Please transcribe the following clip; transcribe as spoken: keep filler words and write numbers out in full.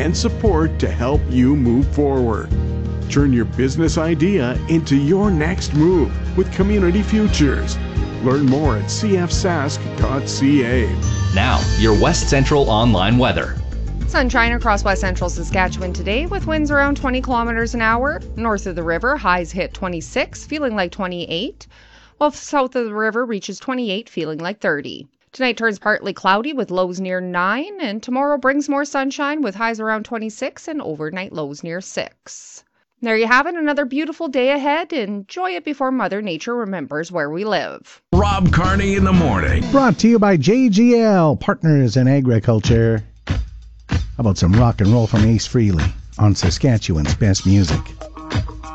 and support to help you move forward. Turn your business idea into your next move with Community Futures. Learn more at c f sask dot c a. Now, your West Central online weather. Sunshine across West Central Saskatchewan today with winds around twenty kilometers an hour. North of the river, highs hit twenty-six, feeling like twenty-eight, while south of the river reaches twenty-eight, feeling like thirty. Tonight turns partly cloudy with lows near nine, and tomorrow brings more sunshine with highs around twenty-six and overnight lows near six. There you have it, another beautiful day ahead. Enjoy it before Mother Nature remembers where we live. Rob Carney in the morning. Brought to you by J G L, Partners in Agriculture. How about some rock and roll from Ace Frehley on Saskatchewan's best music?